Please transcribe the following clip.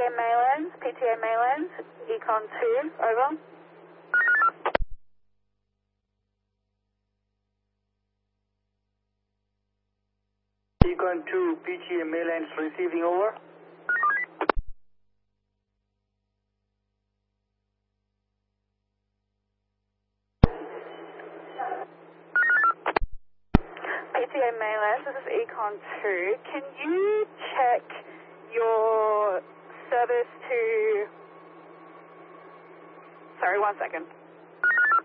PTA Mainlands, Econ 2, over. Econ 2, PTA Mainlands receiving, over. PTA Mainlands, this is Econ 2. Can you check your service to... Sorry, 1 second.